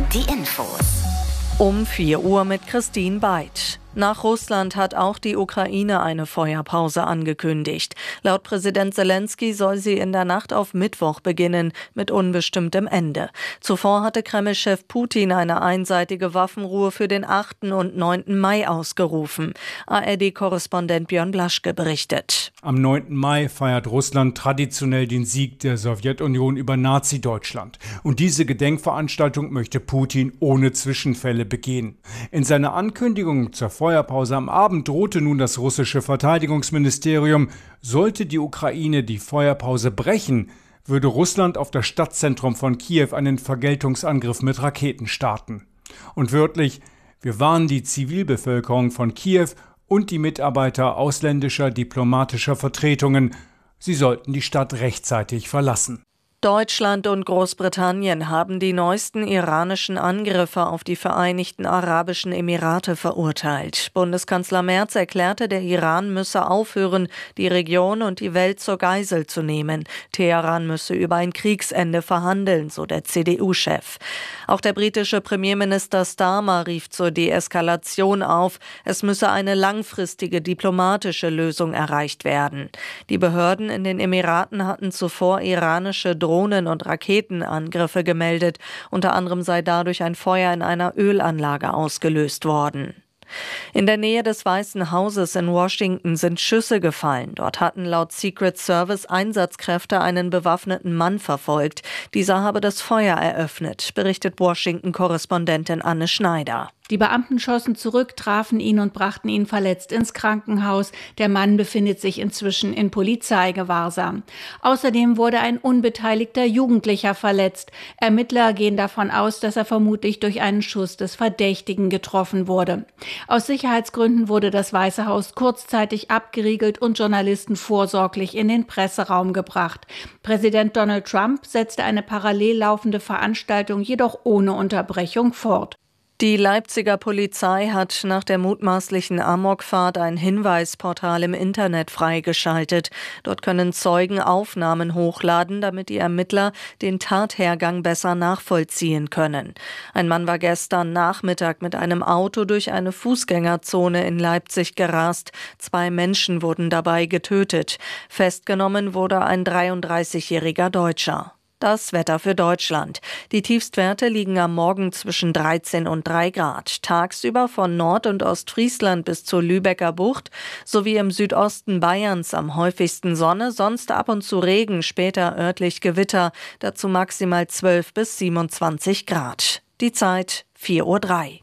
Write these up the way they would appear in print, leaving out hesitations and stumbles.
Die Infos. Um 4 Uhr mit Christine Beid. Nach Russland hat auch die Ukraine eine Feuerpause angekündigt. Laut Präsident Selenskyj soll sie in der Nacht auf Mittwoch beginnen, mit unbestimmtem Ende. Zuvor hatte Kreml-Chef Putin eine einseitige Waffenruhe für den 8. und 9. Mai ausgerufen. ARD-Korrespondent Björn Blaschke berichtet. Am 9. Mai feiert Russland traditionell den Sieg der Sowjetunion über Nazi-Deutschland. Und diese Gedenkveranstaltung möchte Putin ohne Zwischenfälle begehen. In seiner Ankündigung zur Feuerpause am Abend drohte nun das russische Verteidigungsministerium, sollte die Ukraine die Feuerpause brechen, würde Russland auf das Stadtzentrum von Kiew einen Vergeltungsangriff mit Raketen starten. Und wörtlich: Wir warnen die Zivilbevölkerung von Kiew und die Mitarbeiter ausländischer diplomatischer Vertretungen, sie sollten die Stadt rechtzeitig verlassen. Deutschland und Großbritannien haben die neuesten iranischen Angriffe auf die Vereinigten Arabischen Emirate verurteilt. Bundeskanzler Merz erklärte, der Iran müsse aufhören, die Region und die Welt zur Geisel zu nehmen. Teheran müsse über ein Kriegsende verhandeln, so der CDU-Chef. Auch der britische Premierminister Starmer rief zur Deeskalation auf. Es müsse eine langfristige diplomatische Lösung erreicht werden. Die Behörden in den Emiraten hatten zuvor iranische Drohnen- und Raketenangriffe gemeldet. Unter anderem sei dadurch ein Feuer in einer Ölanlage ausgelöst worden. In der Nähe des Weißen Hauses in Washington sind Schüsse gefallen. Dort hatten laut Secret Service Einsatzkräfte einen bewaffneten Mann verfolgt. Dieser habe das Feuer eröffnet, berichtet Washington-Korrespondentin Anne Schneider. Die Beamten schossen zurück, trafen ihn und brachten ihn verletzt ins Krankenhaus. Der Mann befindet sich inzwischen in Polizeigewahrsam. Außerdem wurde ein unbeteiligter Jugendlicher verletzt. Ermittler gehen davon aus, dass er vermutlich durch einen Schuss des Verdächtigen getroffen wurde. Aus Sicherheitsgründen wurde das Weiße Haus kurzzeitig abgeriegelt und Journalisten vorsorglich in den Presseraum gebracht. Präsident Donald Trump setzte eine parallel laufende Veranstaltung jedoch ohne Unterbrechung fort. Die Leipziger Polizei hat nach der mutmaßlichen Amokfahrt ein Hinweisportal im Internet freigeschaltet. Dort können Zeugen Aufnahmen hochladen, damit die Ermittler den Tathergang besser nachvollziehen können. Ein Mann war gestern Nachmittag mit einem Auto durch eine Fußgängerzone in Leipzig gerast. 2 Menschen wurden dabei getötet. Festgenommen wurde ein 33-jähriger Deutscher. Das Wetter für Deutschland. Die Tiefstwerte liegen am Morgen zwischen 13 und 3 Grad. Tagsüber von Nord- und Ostfriesland bis zur Lübecker Bucht sowie im Südosten Bayerns am häufigsten Sonne, sonst ab und zu Regen, später örtlich Gewitter. Dazu maximal 12 bis 27 Grad. Die Zeit 4:03 Uhr.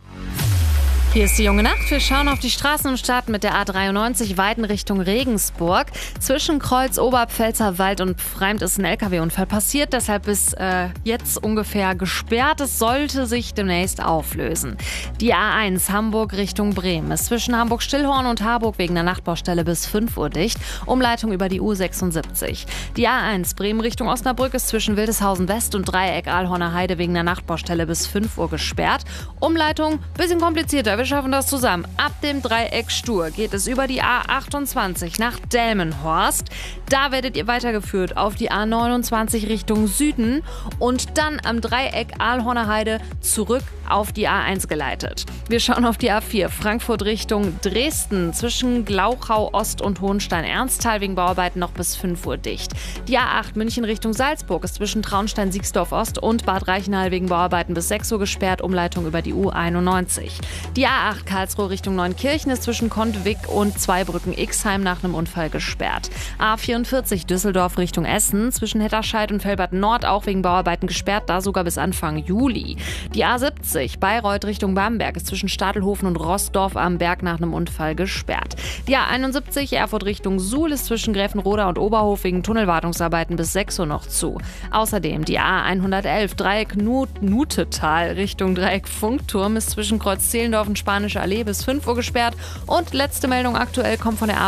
Hier ist die junge Nacht. Wir schauen auf die Straßen und starten mit der A93 Weiden Richtung Regensburg. Zwischen Kreuz, Oberpfälzerwald und Pfreimd ist ein LKW-Unfall passiert, deshalb ist jetzt ungefähr gesperrt. Es sollte sich demnächst auflösen. Die A1 Hamburg Richtung Bremen ist zwischen Hamburg-Stillhorn und Harburg wegen der Nachtbaustelle bis 5 Uhr dicht. Umleitung über die U76. Die A1 Bremen Richtung Osnabrück ist zwischen Wildeshausen West und Dreieck Ahlhorner Heide wegen der Nachtbaustelle bis 5 Uhr gesperrt. Umleitung bisschen komplizierter. Wir schaffen das zusammen. Ab dem Dreieck Stur geht es über die A28 nach Delmenhorst. Da werdet ihr weitergeführt auf die A29 Richtung Süden und dann am Dreieck Ahlhorner Heide zurück auf die A1 geleitet. Wir schauen auf die A4 Frankfurt Richtung Dresden zwischen Glauchau Ost und Hohenstein-Ernsthal wegen Bauarbeiten noch bis 5 Uhr dicht. Die A8 München Richtung Salzburg ist zwischen Traunstein-Siegsdorf Ost und Bad Reichenhall wegen Bauarbeiten bis 6 Uhr gesperrt. Umleitung über die U91. Die A8 Karlsruhe Richtung Neunkirchen ist zwischen Kontwig und Zweibrücken-Ixheim nach einem Unfall gesperrt. A44 Düsseldorf Richtung Essen zwischen Hetterscheid und Velbert Nord auch wegen Bauarbeiten gesperrt, da sogar bis Anfang Juli. Die A70 Bayreuth Richtung Bamberg ist zwischen Stadelhofen und Rossdorf am Berg nach einem Unfall gesperrt. Die A71 Erfurt Richtung Suhl ist zwischen Gräfenroda und Oberhof wegen Tunnelwartungsarbeiten bis 6 Uhr noch zu. Außerdem die A111 Dreieck Nutetal Richtung Dreieck Funkturm ist zwischen Kreuz Zehlendorf und Spanische Allee bis 5 Uhr gesperrt. Und letzte Meldung aktuell kommt von der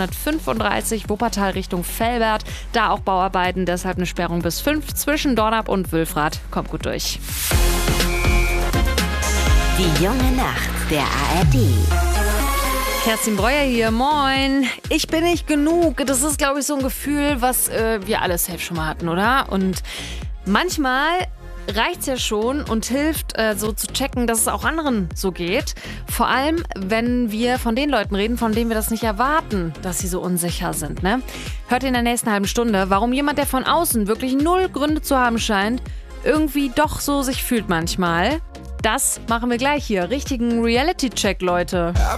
A535 Wuppertal Richtung Velbert. Da auch Bauarbeiten, deshalb eine Sperrung bis 5 zwischen Dornap und Wülfrath. Kommt gut durch. Die junge Nacht der ARD. Kerstin Breuer hier, moin. Ich bin nicht genug. Das ist, glaube ich, so ein Gefühl, was wir alle safe schon mal hatten, oder? Und manchmal reicht's ja schon und hilft, so zu checken, dass es auch anderen so geht. Vor allem, wenn wir von den Leuten reden, von denen wir das nicht erwarten, dass sie so unsicher sind. Ne? Hört in der nächsten halben Stunde, warum jemand, der von außen wirklich 0 Gründe zu haben scheint, irgendwie doch so sich fühlt manchmal. Das machen wir gleich hier. Richtigen Reality-Check, Leute.